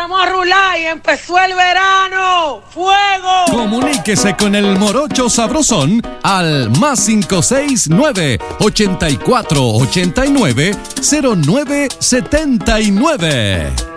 vamos a rular y empezó el verano. ¡Fuego! Comuníquese con el Morocho Sabrosón al +569 8489 0979.